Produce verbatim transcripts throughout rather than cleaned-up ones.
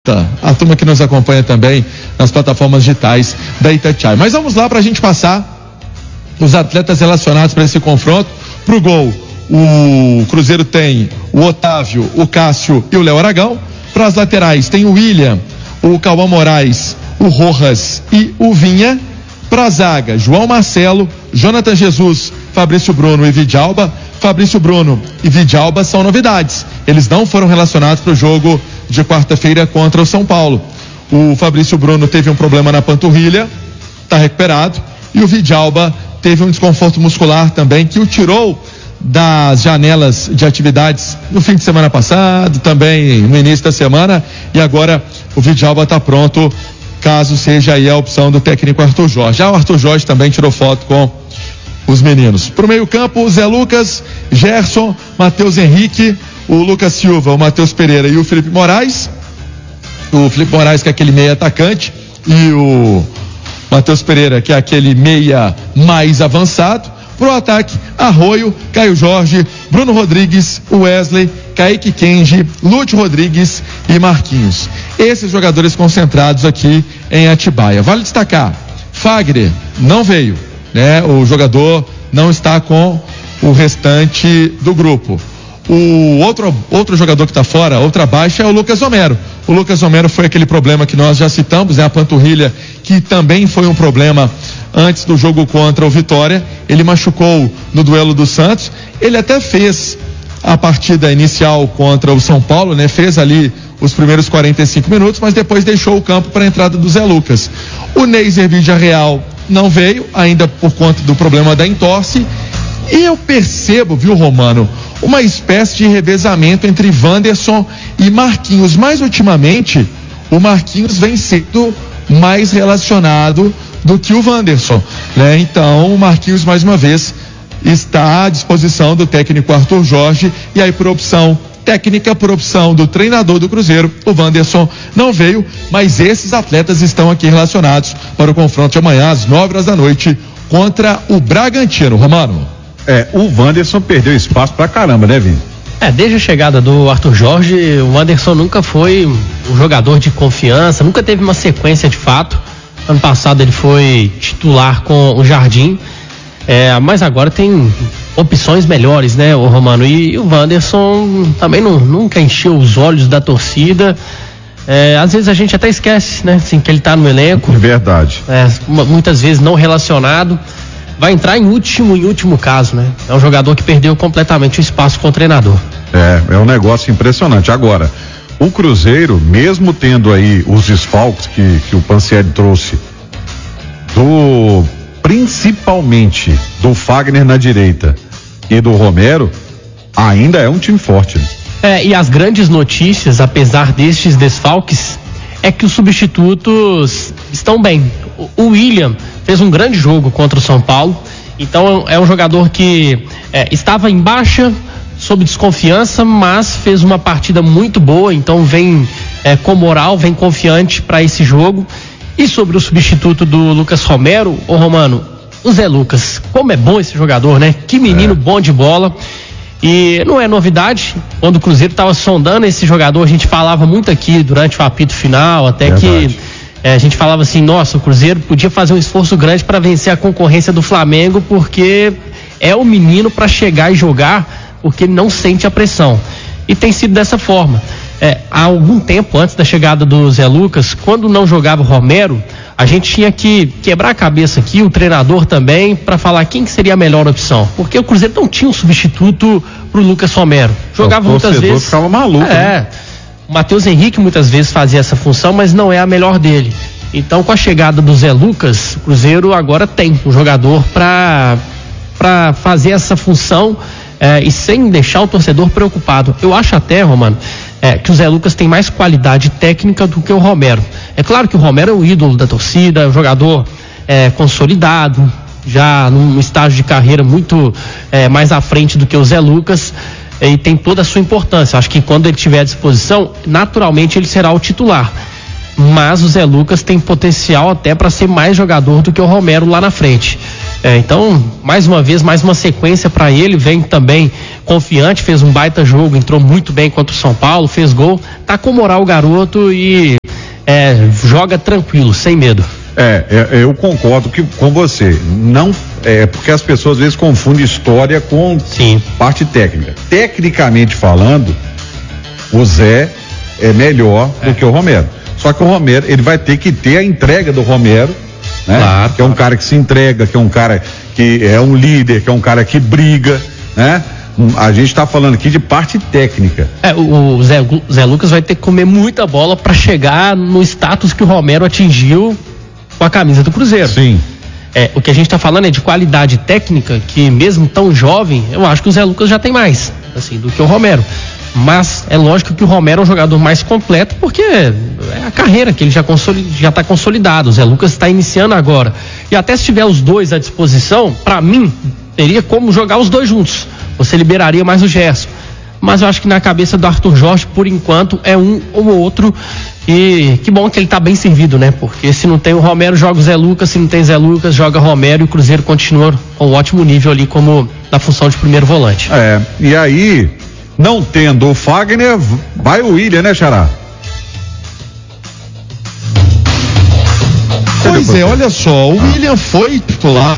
volta, a turma que nos acompanha também nas plataformas digitais da Itatiaia. Mas vamos lá para a gente passar os atletas relacionados para esse confronto. Pro gol, o Cruzeiro tem o Otávio, o Cássio e o Léo Aragão. Para as laterais tem o William, o Cauã Moraes, o Rojas e o Vinha. Para a zaga, João Marcelo, Jonathan Jesus, Fabrício Bruno e Vidalba. Fabrício Bruno e Vidalba são novidades. Eles não foram relacionados para o jogo de quarta-feira contra o São Paulo. O Fabrício Bruno teve um problema na panturrilha, está recuperado, e o Vidalba teve um desconforto muscular também, que o tirou das janelas de atividades no fim de semana passado, também no início da semana, e agora o Vidalba está pronto, caso seja aí a opção do técnico Arthur Jorge. Já o Arthur Jorge também tirou foto com os meninos. Pro meio campo, o Zé Lucas, Gerson, Matheus Henrique, o Lucas Silva, o Matheus Pereira e o Felipe Moraes. O Felipe Moraes, que é aquele meia atacante, e o Matheus Pereira, que é aquele meia mais avançado. Pro ataque, Arroio, Caio Jorge, Bruno Rodrigues, Wesley, Kaique Kenji, Lúcio Rodrigues e Marquinhos. Esses jogadores concentrados aqui em Atibaia. Vale destacar, Fagner não veio, né? O jogador não está com o restante do grupo. O outro, outro jogador que está fora, outra baixa, é o Lucas Homero. O Lucas Homero foi aquele problema que nós já citamos, né? A panturrilha, que também foi um problema antes do jogo contra o Vitória. Ele machucou no duelo do Santos. Ele até fez a partida inicial contra o São Paulo, né? Fez ali os primeiros quarenta e cinco minutos, mas depois deixou o campo para a entrada do Zé Lucas. O Neiser Villarreal não veio, ainda por conta do problema da entorse. E eu percebo, viu, Romano, uma espécie de revezamento entre Wanderson e Marquinhos. Mas ultimamente, o Marquinhos vem sendo mais relacionado do que o Wanderson, né? Então, o Marquinhos, mais uma vez, está à disposição do técnico Arthur Jorge, e aí por opção técnica, por opção do treinador do Cruzeiro, o Wanderson não veio, mas esses atletas estão aqui relacionados para o confronto de amanhã às nove horas da noite contra o Bragantino. Romano. É, o Wanderson perdeu espaço pra caramba, né, Vini? É, desde a chegada do Arthur Jorge, o Wanderson nunca foi um jogador de confiança, nunca teve uma sequência de fato. Ano passado ele foi titular com o Jardim, é, mas agora tem opções melhores, né, o Romano? E, e o Wanderson também não, nunca encheu os olhos da torcida. É, às vezes a gente até esquece, né, assim, que ele tá no elenco. É verdade. É, muitas vezes não relacionado. Vai entrar em último, em último caso, né? É um jogador que perdeu completamente o espaço com o treinador. É, é um negócio impressionante. Agora, o Cruzeiro, mesmo tendo aí os desfalques que, que o Pansieri trouxe, do, principalmente do Fagner na direita e do Romero, ainda é um time forte. Né? É, e as grandes notícias, apesar destes desfalques, é que os substitutos estão bem. O William fez um grande jogo contra o São Paulo, então é um jogador que é, estava em baixa, sob desconfiança, mas fez uma partida muito boa, então vem é, com moral, vem confiante para esse jogo. E sobre o substituto do Lucas Romero, ô Romano, o Zé Lucas, como é bom esse jogador, né? Que menino é. bom de bola. E não é novidade, quando o Cruzeiro estava sondando esse jogador, a gente falava muito aqui durante o apito final, até Verdade. que é, a gente falava assim, nossa, o Cruzeiro podia fazer um esforço grande para vencer a concorrência do Flamengo, porque é o menino para chegar e jogar, porque ele não sente a pressão. E tem sido dessa forma. É, há algum tempo antes da chegada do Zé Lucas, quando não jogava o Romero, a gente tinha que quebrar a cabeça aqui, o treinador também, para falar quem que seria a melhor opção. Porque o Cruzeiro não tinha um substituto pro Lucas Romero. Jogava o muitas vezes. Ficava maluco. É. Né? O Matheus Henrique muitas vezes fazia essa função, mas não é a melhor dele. Então, com a chegada do Zé Lucas, o Cruzeiro agora tem um jogador para para fazer essa função é, e sem deixar o torcedor preocupado. Eu acho até, Romano, é, que o Zé Lucas tem mais qualidade técnica do que o Romero. É claro que o Romero é o ídolo da torcida, é um jogador é, consolidado, já num estágio de carreira muito é, mais à frente do que o Zé Lucas, e tem toda a sua importância. Acho que quando ele tiver à disposição, naturalmente ele será o titular. Mas o Zé Lucas tem potencial até para ser mais jogador do que o Romero lá na frente. É, então, mais uma vez, mais uma sequência para ele, vem também confiante, fez um baita jogo, entrou muito bem contra o São Paulo, fez gol, tá com moral o garoto e é, joga tranquilo, sem medo. É, é, eu concordo que, com você. Não é porque as pessoas às vezes confundem história com Sim. parte técnica. Tecnicamente falando, o Zé é melhor é. do que o Romero. Só que o Romero, ele vai ter que ter a entrega do Romero, né? Claro, que é um cara que se entrega, que é um cara que é um líder, que é um cara que briga, né? A gente está falando aqui de parte técnica. É, o, o Zé, Zé Lucas vai ter que comer muita bola para chegar no status que o Romero atingiu com a camisa do Cruzeiro. Sim. É, o que a gente está falando é de qualidade técnica, que mesmo tão jovem, eu acho que o Zé Lucas já tem mais, assim, do que o Romero. Mas é lógico que o Romero é um jogador mais completo, porque é a carreira que ele já está consolidado. O Zé Lucas está iniciando agora. E até se tiver os dois à disposição, para mim, teria como jogar os dois juntos. Você liberaria mais o Gerson. Mas eu acho que na cabeça do Arthur Jorge, por enquanto, é um ou outro. E que bom que ele tá bem servido, né? Porque se não tem o Romero, joga o Zé Lucas. Se não tem Zé Lucas, joga Romero. E o Cruzeiro continua com um ótimo nível ali, como na função de primeiro volante. É, e aí, não tendo o Fagner, vai o William, né, Xará? Pois é, olha só, o William foi titular.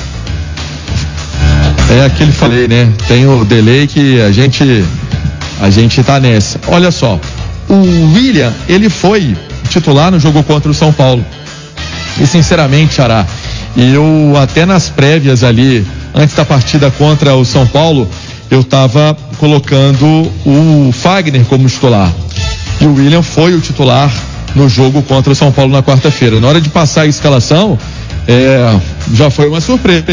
É aquele que falei, né? Tem o delay que a gente a gente tá nessa. Olha só, o William, ele foi titular no jogo contra o São Paulo. E sinceramente, Xará, eu até nas prévias ali, antes da partida contra o São Paulo, eu tava colocando o Fagner como titular. E o William foi o titular no jogo contra o São Paulo na quarta-feira. Na hora de passar a escalação, é, já foi uma surpresa.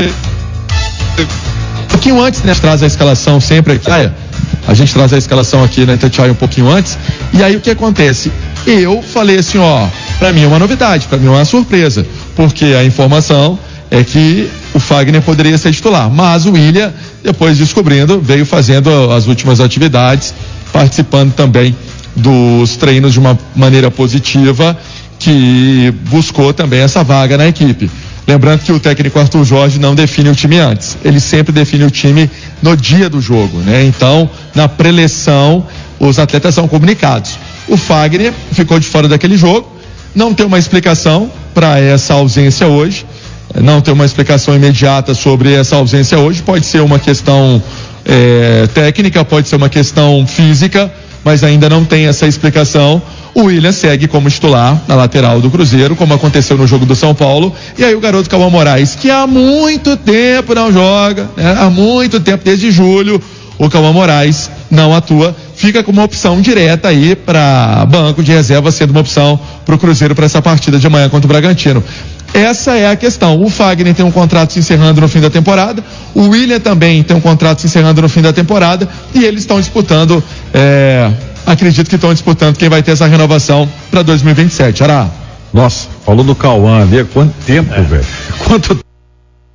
Um pouquinho antes, né? A gente traz a escalação sempre aqui. A gente traz a escalação aqui na Itatiaia um pouquinho antes. E aí o que acontece? Eu falei assim, ó, pra mim é uma novidade, pra mim é uma surpresa. Porque a informação é que o Fagner poderia ser titular. Mas o William, depois descobrindo, veio fazendo as últimas atividades, participando também dos treinos de uma maneira positiva, que buscou também essa vaga na equipe. Lembrando que o técnico Arthur Jorge não define o time antes, ele sempre define o time no dia do jogo, né? Então, na preleção, os atletas são comunicados. O Fagner ficou de fora daquele jogo, não tem uma explicação para essa ausência hoje, não tem uma explicação imediata sobre essa ausência hoje, pode ser uma questão é, técnica, pode ser uma questão física, mas ainda não tem essa explicação. O William segue como titular na lateral do Cruzeiro, como aconteceu no jogo do São Paulo. E aí o garoto Cauã Moraes, que há muito tempo não joga, né? Há muito tempo, desde julho, o Cauã Moraes não atua, fica com uma opção direta aí para banco de reserva, sendo uma opção para o Cruzeiro para essa partida de amanhã contra o Bragantino. Essa é a questão. O Fagner tem um contrato se encerrando no fim da temporada, o William também tem um contrato se encerrando no fim da temporada, e eles estão disputando, é, acredito que estão disputando quem vai ter essa renovação para dois mil e vinte e sete. Ará. Nossa, falou do Cauã ali há quanto tempo, é. velho? Quanto